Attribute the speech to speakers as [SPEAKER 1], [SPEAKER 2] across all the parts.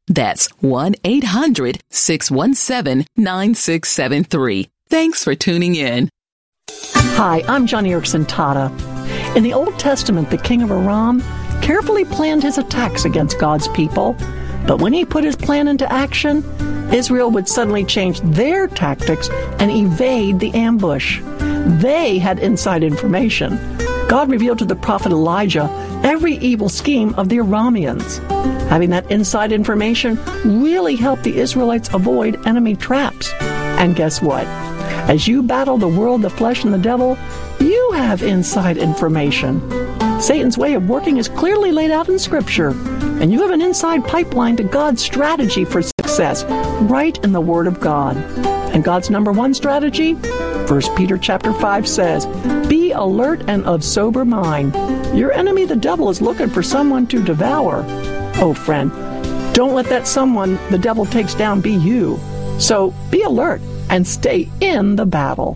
[SPEAKER 1] That's 1-800-617-9673. Thanks for tuning in.
[SPEAKER 2] Hi, I'm Joni Eareckson Tada. In the Old Testament, the king of Aram carefully planned his attacks against God's people. But when he put his plan into action, Israel would suddenly change their tactics and evade the ambush. They had inside information. God revealed to the prophet Elijah every evil scheme of the Arameans. Having that inside information really helped the Israelites avoid enemy traps. And guess what? As you battle the world, the flesh, and the devil, you have inside information. Satan's way of working is clearly laid out in Scripture, and you have an inside pipeline to God's strategy for success right in the Word of God. And God's number one strategy? 1 Peter chapter 5 says, "Be alert and of sober mind. Your enemy, the devil, is looking for someone to devour." Oh, friend, don't let that someone the devil takes down be you. So be alert and stay in the battle.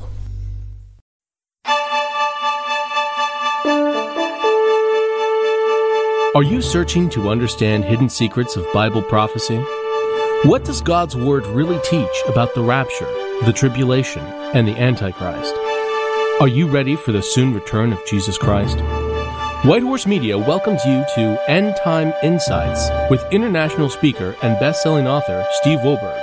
[SPEAKER 3] Are you searching to understand hidden secrets of Bible prophecy? What does God's Word really teach about the rapture, the tribulation, and the Antichrist? Are you ready for the soon return of Jesus Christ? White Horse Media welcomes you to End Time Insights with international speaker and best-selling author Steve Wohlberg.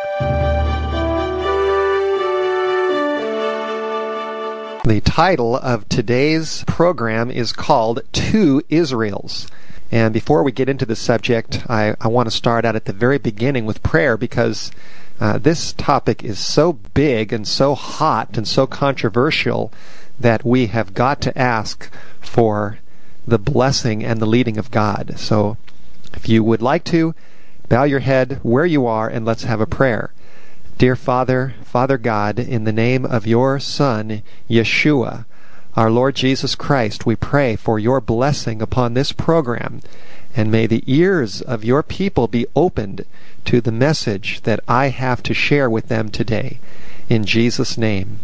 [SPEAKER 4] The title of today's program is called Two Israels. And before we get into the subject, I want to start out at the very beginning with prayer, because this topic is so big and so hot and so controversial that we have got to ask for the blessing and the leading of God. So if you would like to, bow your head where you are and let's have a prayer. Dear Father, Father God, in the name of your Son, Yeshua, our Lord Jesus Christ, we pray for your blessing upon this program, and may the ears of your people be opened to the message that I have to share with them today. In Jesus' name.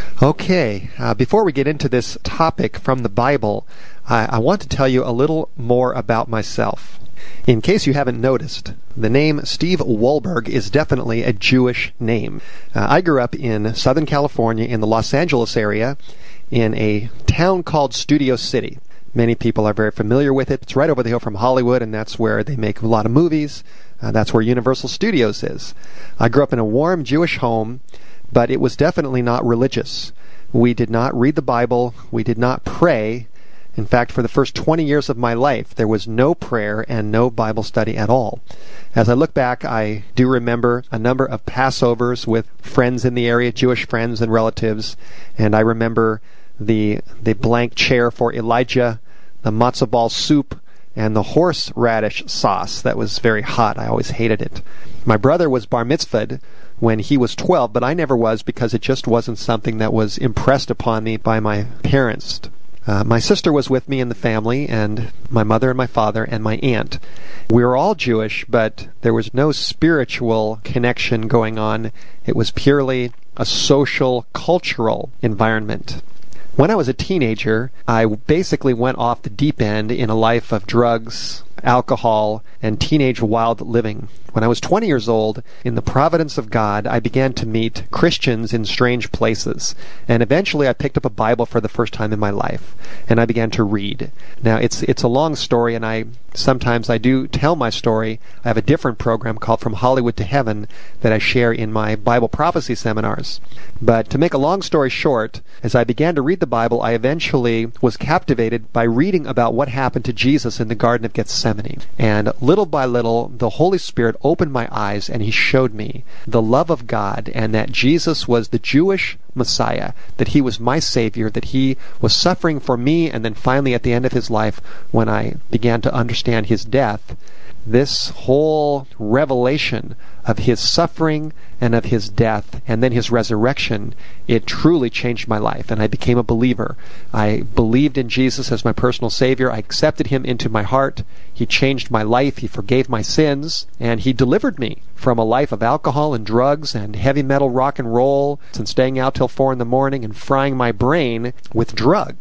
[SPEAKER 4] Okay, before we get into this topic from the Bible, I want to tell you a little more about myself. In case you haven't noticed, the name Steve Wohlberg is definitely a Jewish name. I grew up in Southern California in the Los Angeles area, in a town called Studio City. Many people are very familiar with it. It's right over the hill from Hollywood, and that's where they make a lot of movies. That's where Universal Studios is. I grew up in a warm Jewish home, but it was definitely not religious. We did not read the Bible. We did not pray. In fact, for the first 20 years of my life, there was no prayer and no Bible study at all. As I look back, I do remember a number of Passovers with friends in the area, Jewish friends and relatives, and I remember the blank chair for Elijah, the matzo ball soup, and the horseradish sauce that was very hot. I always hated it. My brother was bar mitzvahed when he was 12, but I never was, because it just wasn't something that was impressed upon me by my parents. My sister was with me in the family, and my mother and my father and my aunt. We were all Jewish, but there was no spiritual connection going on. It was purely a social, cultural environment. When I was a teenager, I basically went off the deep end in a life of drugs, alcohol, and teenage wild living. When I was 20 years old, in the providence of God, I began to meet Christians in strange places. And eventually I picked up a Bible for the first time in my life, and I began to read. Now, it's a long story, and sometimes I do tell my story. I have a different program called From Hollywood to Heaven that I share in my Bible prophecy seminars. But to make a long story short, as I began to read the Bible, I eventually was captivated by reading about what happened to Jesus in the Garden of Gethsemane. And little by little, the Holy Spirit opened my eyes, and he showed me the love of God, and that Jesus was the Jewish Messiah, that he was my Savior, that he was suffering for me, and then finally at the end of his life, when I began to understand his death, this whole revelation of his suffering and of his death and then his resurrection, it truly changed my life, and I became a believer. I believed in Jesus as my personal Savior. I accepted him into my heart. He changed my life. He forgave my sins, and he delivered me from a life of alcohol and drugs and heavy metal rock and roll and staying out till 4 a.m. and frying my brain with drugs.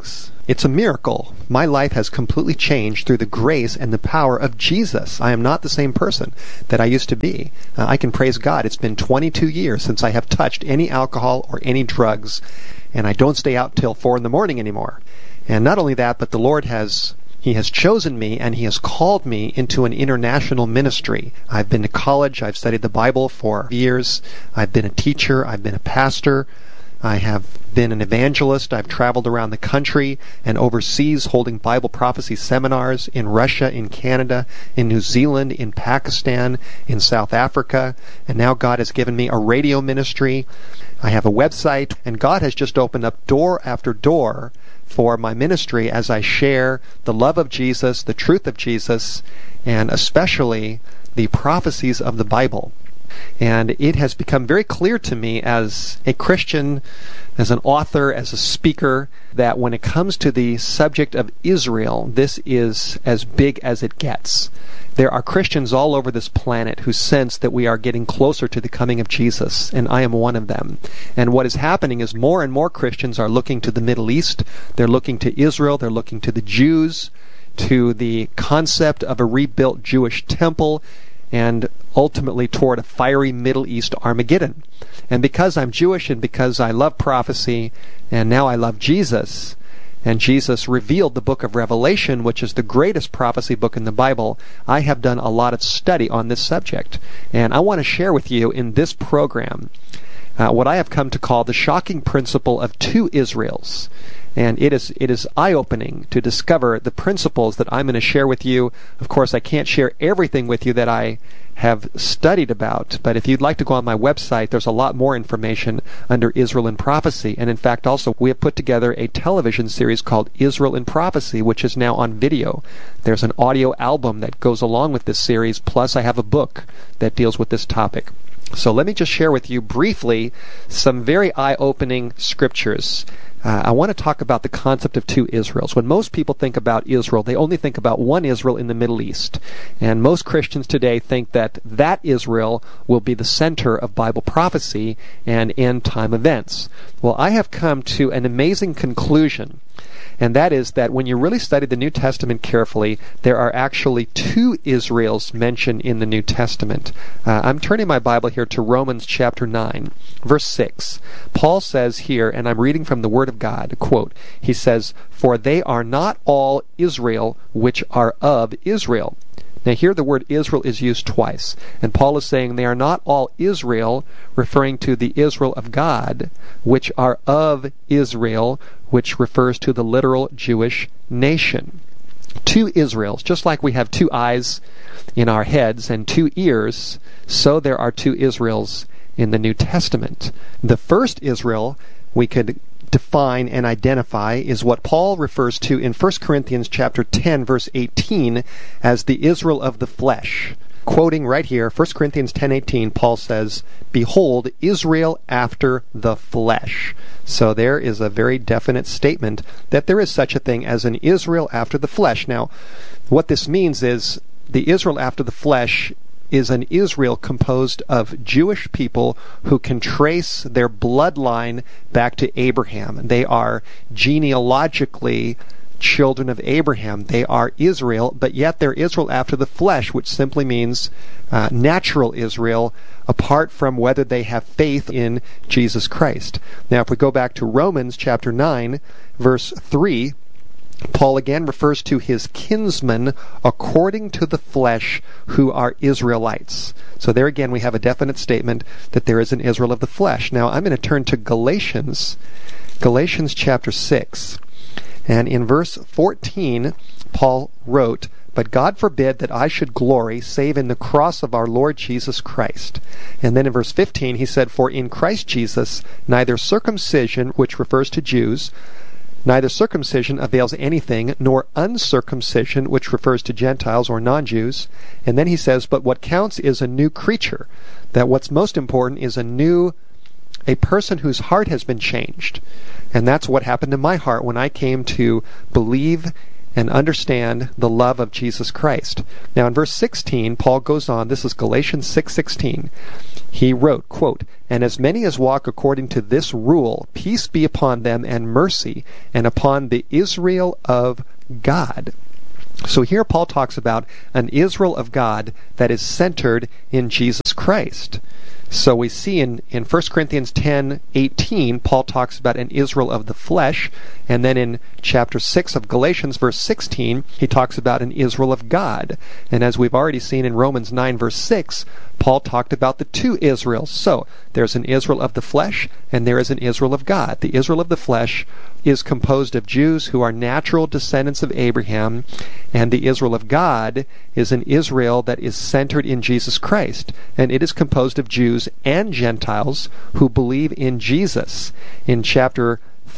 [SPEAKER 4] It's a miracle. My life has completely changed through the grace and the power of Jesus. I am not the same person that I used to be. I can praise God. It's been 22 years since I have touched any alcohol or any drugs, and I don't stay out till 4 in the morning anymore. And not only that, but the Lord He has chosen me and He has called me into an international ministry. I've been to college. I've studied the Bible for years. I've been a teacher. I've been a pastor. I have been an evangelist. I've traveled around the country and overseas holding Bible prophecy seminars in Russia, in Canada, in New Zealand, in Pakistan, in South Africa. And now God has given me a radio ministry. I have a website, and God has just opened up door after door for my ministry as I share the love of Jesus, the truth of Jesus, and especially the prophecies of the Bible. And it has become very clear to me as a Christian, as an author, as a speaker, that when it comes to the subject of Israel, this is as big as it gets. There are Christians all over this planet who sense that we are getting closer to the coming of Jesus, and I am one of them. And what is happening is more and more Christians are looking to the Middle East, they're looking to Israel, they're looking to the Jews, to the concept of a rebuilt Jewish temple, and ultimately toward a fiery Middle East Armageddon. And because I'm Jewish and because I love prophecy, and now I love Jesus, and Jesus revealed the book of Revelation, which is the greatest prophecy book in the Bible, I have done a lot of study on this subject. And I want to share with you in this program what I have come to call the shocking principle of 2 Israels. And it is eye-opening to discover the principles that I'm going to share with you. Of course, I can't share everything with you that I have studied about, but if you'd like to go on my website, there's a lot more information under Israel in Prophecy. And in fact, also, we have put together a television series called Israel in Prophecy, which is now on video. There's an audio album that goes along with this series, plus I have a book that deals with this topic. So let me just share with you briefly some very eye-opening scriptures. I want to talk about the concept of 2 Israels. When most people think about Israel, they only think about one Israel in the Middle East. And most Christians today think that that Israel will be the center of Bible prophecy and end-time events. Well, I have come to an amazing conclusion, and that is that when you really study the New Testament carefully, there are actually 2 Israels mentioned in the New Testament. I'm turning my Bible here to Romans chapter 9, verse 6. Paul says here, and I'm reading from the Word of God, quote, he says, "For they are not all Israel which are of Israel." Now here the word Israel is used twice, and Paul is saying they are not all Israel, referring to the Israel of God, which are of Israel, which refers to the literal Jewish nation. 2 Israels, just like we have 2 eyes in our heads and 2 ears, so there are 2 Israels in the New Testament. The first Israel we could define and identify is what Paul refers to in 1 Corinthians chapter 10 verse 18 as the Israel of the flesh. Quoting right here, 1 Corinthians 10:18, Paul says, "Behold, Israel after the flesh." So there is a very definite statement that there is such a thing as an Israel after the flesh. Now, what this means is the Israel after the flesh is an Israel composed of Jewish people who can trace their bloodline back to Abraham. They are genealogically children of Abraham. They are Israel, but yet they're Israel after the flesh, which simply means natural Israel, apart from whether they have faith in Jesus Christ. Now, if we go back to Romans chapter 9, verse 3, Paul again refers to his kinsmen according to the flesh who are Israelites. So there again we have a definite statement that there is an Israel of the flesh. Now I'm going to turn to Galatians chapter 6. And in verse 14, Paul wrote, "But God forbid that I should glory save in the cross of our Lord Jesus Christ." And then in verse 15 he said, "For in Christ Jesus neither circumcision," which refers to Jews, "neither circumcision avails anything, nor uncircumcision," which refers to Gentiles or non-Jews. And then he says, "But what counts is a new creature." That what's most important is a person whose heart has been changed. And that's what happened in my heart when I came to believe and understand the love of Jesus Christ. Now in verse 16, Paul goes on, this is Galatians 6:16. He wrote, quote, "And as many as walk according to this rule, peace be upon them and mercy, and upon the Israel of God." So here Paul talks about an Israel of God that is centered in Jesus Christ. So we see in 1 Corinthians 10:18, Paul talks about an Israel of the flesh, and then in chapter 6 of Galatians, verse 16, he talks about an Israel of God. And as we've already seen in Romans 9, verse 6, Paul talked about the two Israels. So there's an Israel of the flesh, and there is an Israel of God. The Israel of the flesh is composed of Jews who are natural descendants of Abraham, and the Israel of God is an Israel that is centered in Jesus Christ, and it is composed of Jews and Gentiles who believe in Jesus. In chapter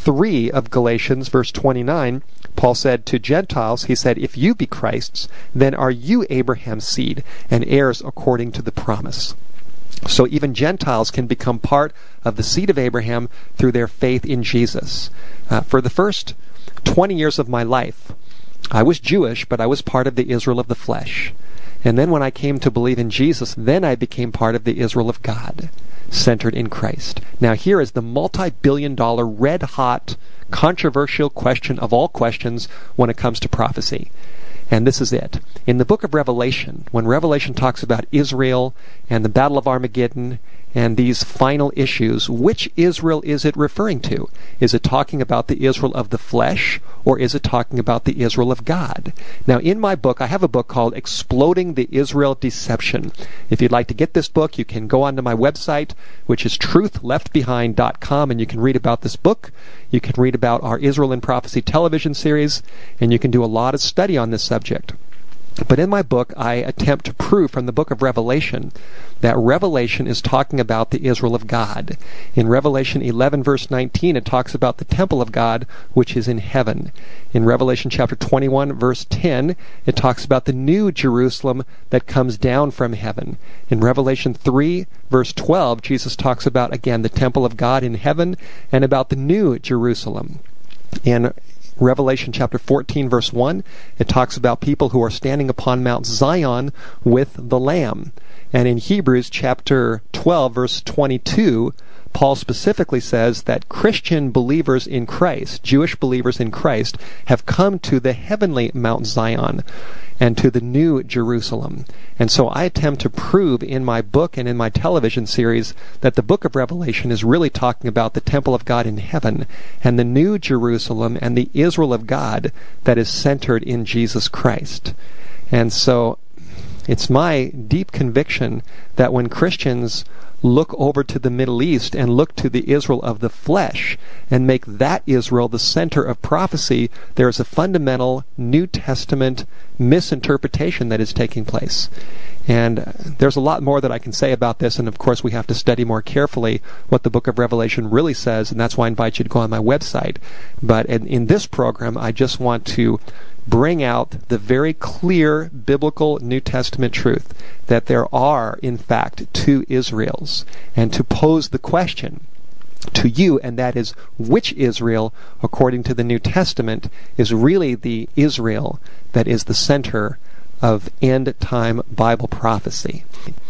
[SPEAKER 4] 3 of Galatians, verse 29, Paul said to Gentiles, he said, "If you be Christ's, then are you Abraham's seed and heirs according to the promise." So even Gentiles can become part of the seed of Abraham through their faith in Jesus. For the first 20 years of my life, I was Jewish, but I was part of the Israel of the flesh. And then when I came to believe in Jesus, then I became part of the Israel of God, centered in Christ. Now here is the multi-billion-dollar, red-hot, controversial question of all questions when it comes to prophecy. And this is it. In the book of Revelation, when Revelation talks about Israel and the Battle of Armageddon and these final issues, which Israel is it referring to? Is it talking about the Israel of the flesh, or is it talking about the Israel of God? Now, in my book, I have a book called Exploding the Israel Deception. If you'd like to get this book, you can go onto my website, which is truthleftbehind.com, and you can read about this book. You can read about our Israel in Prophecy television series, and you can do a lot of study on this subject. But in my book, I attempt to prove from the book of Revelation that Revelation is talking about the Israel of God. In Revelation 11, verse 19, it talks about the temple of God, which is in heaven. In Revelation chapter 21, verse 10, it talks about the new Jerusalem that comes down from heaven. In Revelation 3, verse 12, Jesus talks about, again, the temple of God in heaven and about the new Jerusalem. In Revelation chapter 14, verse 1, it talks about people who are standing upon Mount Zion with the Lamb. And in Hebrews chapter 12, verse 22, Paul specifically says that Christian believers in Christ, Jewish believers in Christ, have come to the heavenly Mount Zion and to the new Jerusalem. And so I attempt to prove in my book and in my television series that the book of Revelation is really talking about the temple of God in heaven and the new Jerusalem and the Israel of God that is centered in Jesus Christ. And so it's my deep conviction that when Christians look over to the Middle East and look to the Israel of the flesh and make that Israel the center of prophecy, there is a fundamental New Testament misinterpretation that is taking place. And there's a lot more that I can say about this, and of course we have to study more carefully what the book of Revelation really says, and that's why I invite you to go on my website. But in this program, I just want to bring out the very clear biblical New Testament truth that there are, in fact, two Israels, and to pose the question to you, and that is, which Israel, according to the New Testament, is really the Israel that is the center of end-time Bible prophecy.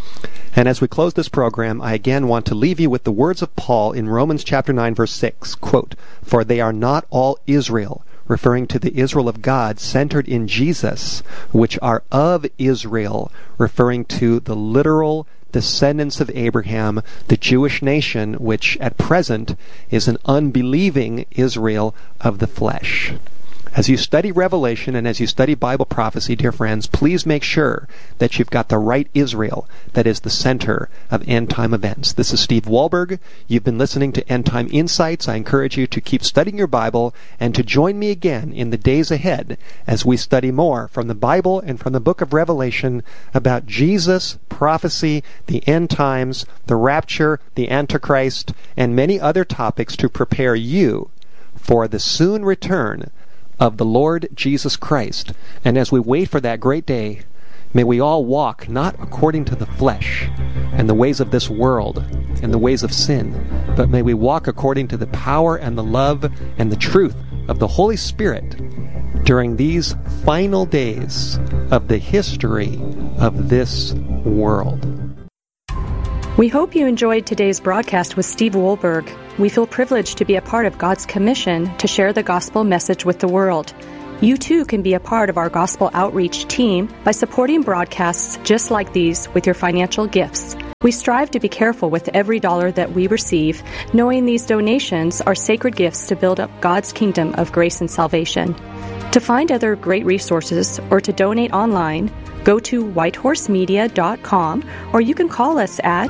[SPEAKER 4] And as we close this program, I again want to leave you with the words of Paul in Romans chapter 9, verse 6, quote, "For they are not all Israel," referring to the Israel of God centered in Jesus, "which are of Israel," referring to the literal descendants of Abraham, the Jewish nation, which at present is an unbelieving Israel of the flesh. As you study Revelation and as you study Bible prophecy, dear friends, please make sure that you've got the right Israel that is the center of end-time events. This is Steve Wahlberg. You've been listening to End Time Insights. I encourage you to keep studying your Bible and to join me again in the days ahead as we study more from the Bible and from the book of Revelation about Jesus, prophecy, the end times, the rapture, the Antichrist, and many other topics to prepare you for the soon return of the Lord Jesus Christ. And as we wait for that great day, may we all walk not according to the flesh and the ways of this world and the ways of sin, but may we walk according to the power and the love and the truth of the Holy Spirit during these final days of the history of this world.
[SPEAKER 5] We hope you enjoyed today's broadcast with Steve Wohlberg. We feel privileged to be a part of God's commission to share the gospel message with the world. You too can be a part of our gospel outreach team by supporting broadcasts just like these with your financial gifts. We strive to be careful with every dollar that we receive, knowing these donations are sacred gifts to build up God's kingdom of grace and salvation. To find other great resources or to donate online, go to whitehorsemedia.com, or you can call us at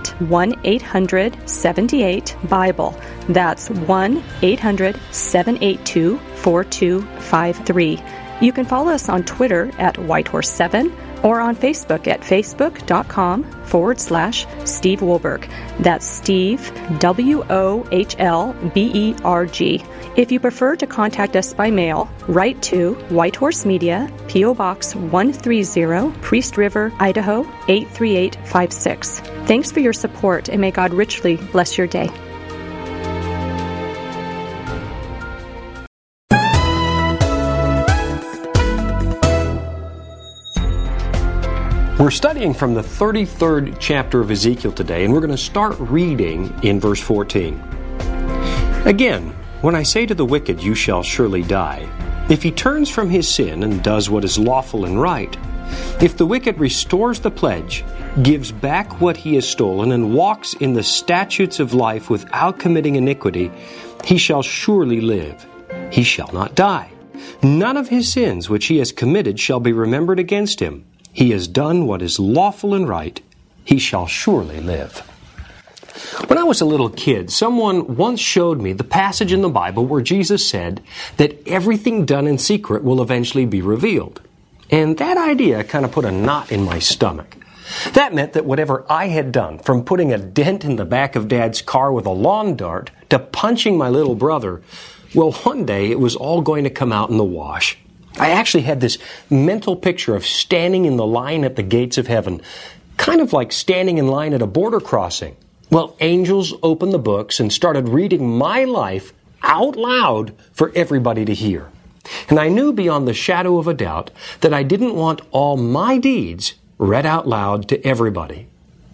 [SPEAKER 5] 1-800-78-BIBLE. That's 1-800-782-4253. You can follow us on Twitter at Whitehorse7 or on Facebook at facebook.com/Steve Wohlberg. That's Steve, Wohlberg. If you prefer to contact us by mail, write to White Horse Media, P.O. Box 130, Priest River, Idaho 83856. Thanks for your support, and may God richly bless your day.
[SPEAKER 6] We're studying from the 33rd chapter of Ezekiel today, and we're going to start reading in verse 14. Again, when I say to the wicked, you shall surely die, if he turns from his sin and does what is lawful and right, if the wicked restores the pledge, gives back what he has stolen, and walks in the statutes of life without committing iniquity, he shall surely live. He shall not die. None of his sins which he has committed shall be remembered against him. He has done what is lawful and right. He shall surely live. When I was a little kid, someone once showed me the passage in the Bible where Jesus said that everything done in secret will eventually be revealed. And that idea kind of put a knot in my stomach. That meant that whatever I had done, from putting a dent in the back of Dad's car with a lawn dart to punching my little brother, well, one day it was all going to come out in the wash. I actually had this mental picture of standing in the line at the gates of heaven, kind of like standing in line at a border crossing. Well, angels opened the books and started reading my life out loud for everybody to hear. And I knew beyond the shadow of a doubt that I didn't want all my deeds read out loud to everybody.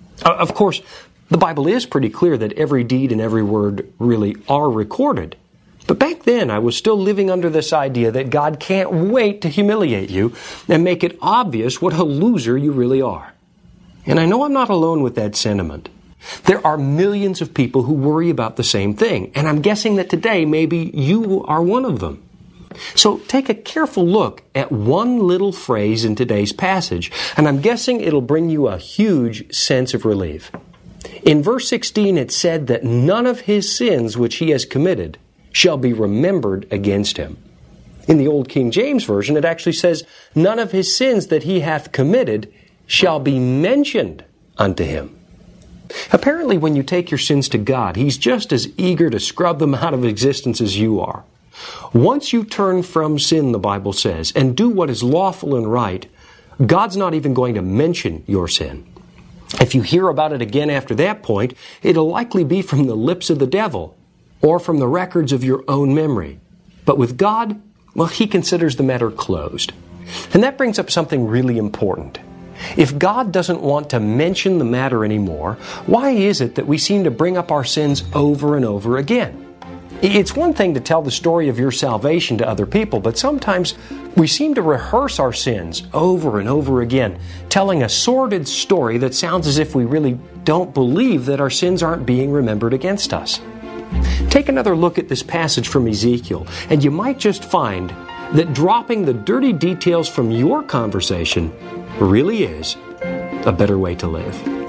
[SPEAKER 6] Of course, the Bible is pretty clear that every deed and every word really are recorded. But back then, I was still living under this idea that God can't wait to humiliate you and make it obvious what a loser you really are. And I know I'm not alone with that sentiment. There are millions of people who worry about the same thing, and I'm guessing that today maybe you are one of them. So take a careful look at one little phrase in today's passage, and I'm guessing it'll bring you a huge sense of relief. In verse 16, it said that none of his sins which he has committed shall be remembered against him. In the Old King James Version, it actually says, none of his sins that he hath committed shall be mentioned unto him. Apparently, when you take your sins to God, He's just as eager to scrub them out of existence as you are. Once you turn from sin, the Bible says, and do what is lawful and right, God's not even going to mention your sin. If you hear about it again after that point, it'll likely be from the lips of the devil, or from the records of your own memory. But with God, well, He considers the matter closed. And that brings up something really important. If God doesn't want to mention the matter anymore, why is it that we seem to bring up our sins over and over again? It's one thing to tell the story of your salvation to other people, but sometimes we seem to rehearse our sins over and over again, telling a sordid story that sounds as if we really don't believe that our sins aren't being remembered against us. Take another look at this passage from Ezekiel, and you might just find that dropping the dirty details from your conversation really is a better way to live.